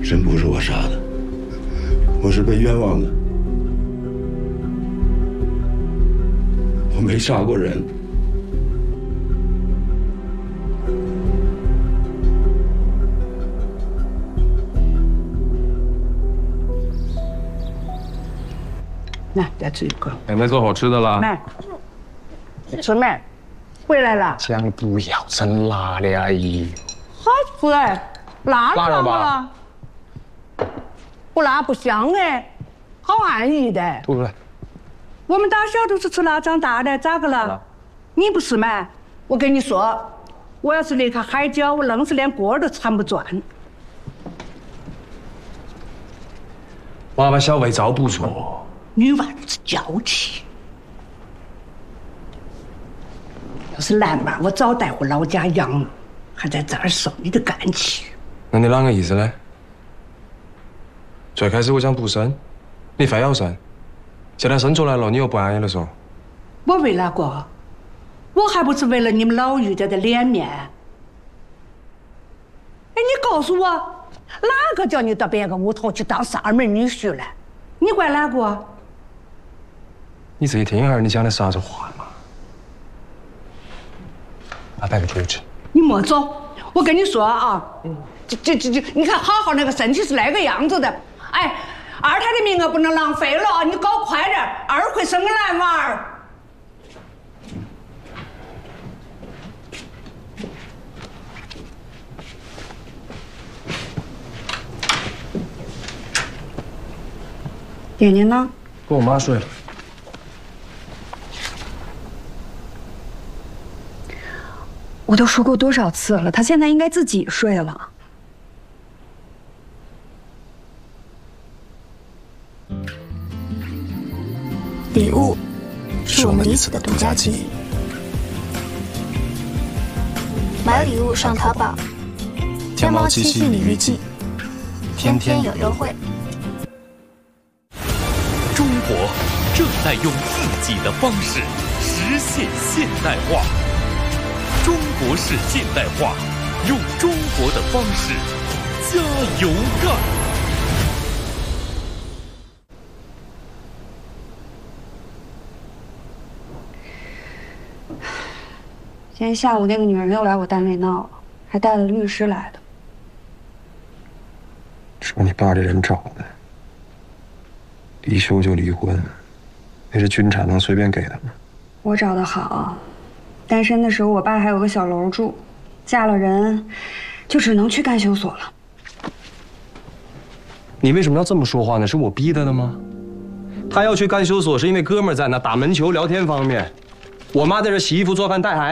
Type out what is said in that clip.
真不是我杀的，我是被冤枉的。我没杀过人。 来，再吃一口。 有没有做好吃的啦？ 来，春梅，回来了。 姜不要真辣的阿姨。 好吃哎，辣了吧？不辣不香哎，好安逸的。 吐出来。 我们打小都是吃辣长大的，咋个了？你不是嘛？我跟你说，我要是离开海椒，我愣是连锅儿都缠不转。 娃娃小胃遭不错。 女娃子娇气，要是男娃，我早带回老家养了，还在这儿受你的干气。 那你啷个意思呢？最开始我想不生，你非要生，现在生出来了，你又不安逸了嗦。 我为哪个？我还不是为了你们老于家的脸面。哎，你告诉我，哪个叫你到别个屋头去当上门女婿了？你怪哪个？ 你自己听一下，你讲的啥子话嘛？把带个出去吃。 你莫走，我跟你说啊，你看好好那个身体是那个样子的，哎，二胎的名额不能浪费了，你搞快点，二会生个男娃儿。点点呢？ 跟我妈睡了。 我都说过多少次了，他现在应该自己睡了。 礼物是我们彼此的独家记忆。买礼物上淘宝，天猫七夕礼遇季，天天有优惠。 中国正在用自己的方式实现现代化。中国式现代化，用中国的方式加油干！ 今天下午那个女人又来我单位闹了，还带了律师来的。 说你爸这人找的，离休就离婚，那是军产能随便给的吗？ 我找的好。单身的时候，我爸还有个小楼住，嫁了人，就只能去干休所了。 你为什么要这么说话呢？是我逼他的吗？他要去干休所，是因为哥们儿在那打门球、聊天方面。我妈在这洗衣服、做饭、带孩子。